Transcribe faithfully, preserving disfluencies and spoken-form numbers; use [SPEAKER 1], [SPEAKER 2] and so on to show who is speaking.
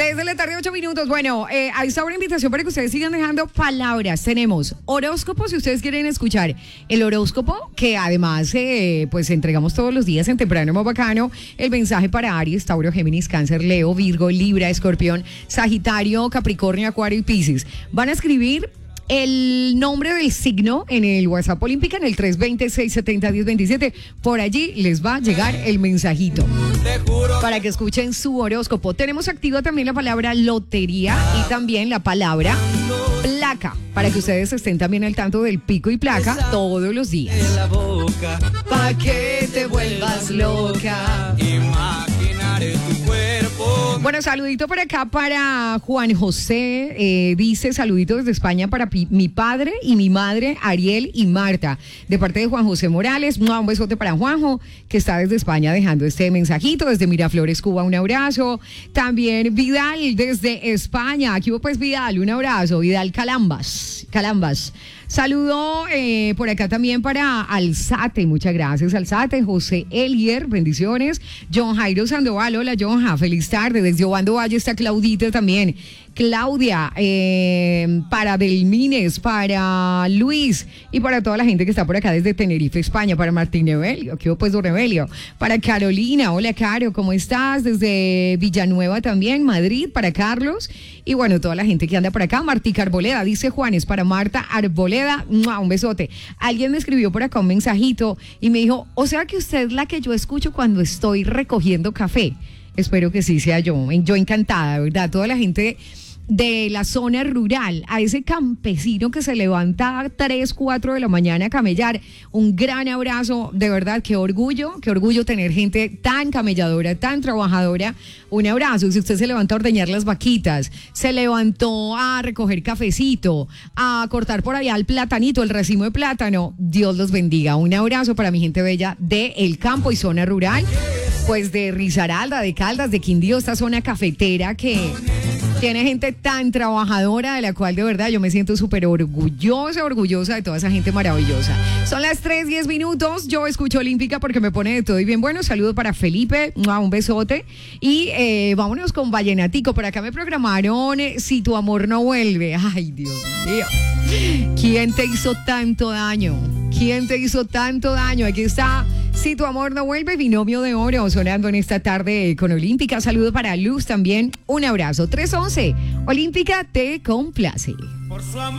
[SPEAKER 1] tres de la tarde, ocho minutos. Bueno, eh, ahí está una invitación para que ustedes sigan dejando palabras. Tenemos horóscopo, si ustedes quieren escuchar el horóscopo, que además eh, pues entregamos todos los días en Temprano Más Bacano, el mensaje para Aries, Tauro, Géminis, Cáncer, Leo, Virgo, Libra, Escorpión, Sagitario, Capricornio, Acuario y Piscis. Van a escribir el nombre del signo en el WhatsApp Olímpica en el tres dos cero, seis siete cero, uno cero dos siete. Por allí les va a llegar el mensajito para que escuchen su horóscopo. Tenemos activa también la palabra lotería y también la palabra placa, para que ustedes estén también al tanto del pico y placa todos los días. Pa' que te vuelvas loca. Imaginaré tu cuerpo. Bueno, saludito por acá para Juan José. Eh, dice saludito desde España para pi- mi padre y mi madre, Ariel y Marta. De parte de Juan José Morales. Un besote para Juanjo, que está desde España dejando este mensajito. Desde Miraflores, Cuba, un abrazo. También Vidal desde España. Aquí pues Vidal, un abrazo. Vidal Calambas. Calambas. Saludo eh, por acá también para Alzate, muchas gracias Alzate, José Elier, bendiciones, John Jairo Sandoval, hola Jonja, feliz tarde, desde Obando Valle está Claudita también, Claudia, eh, para Delmines, para Luis y para toda la gente que está por acá desde Tenerife, España, para Martín Evelio, que pues don Evelio, para Carolina, hola Caro, ¿cómo estás? Desde Villanueva también, Madrid, para Carlos y bueno, toda la gente que anda por acá, Martica Arboleda, dice Juanes, para Marta Arboleda, un besote. Alguien me escribió por acá un mensajito y me dijo, o sea que usted es la que yo escucho cuando estoy recogiendo café. Espero que sí sea yo. Yo encantada, ¿verdad? Toda la gente de la zona rural, a ese campesino que se levanta a tres, cuatro de la mañana a camellar. Un gran abrazo, de verdad, qué orgullo, qué orgullo tener gente tan camelladora, tan trabajadora. Un abrazo. Si usted se levanta a ordeñar las vaquitas, se levantó a recoger cafecito, a cortar por allá el platanito, el racimo de plátano, Dios los bendiga. Un abrazo para mi gente bella de el campo y zona rural, pues de Risaralda, de Caldas, de Quindío, esta zona cafetera que tiene gente tan trabajadora, de la cual de verdad yo me siento súper orgullosa, orgullosa de toda esa gente maravillosa. Son las tres, diez minutos, yo escucho Olímpica porque me pone de todo y bien bueno. Saludo para Felipe, un besote. Y eh, vámonos con Vallenatico. Por acá me programaron eh, Si tu amor no vuelve. Ay, Dios mío. ¿Quién te hizo tanto daño? ¿Quién te hizo tanto daño? Aquí está Si tu amor no vuelve, Binomio de Oro, sonando en esta tarde con Olímpica. Saludo para Luz también. Un abrazo. tres once. Olímpica te complace. Por su amor.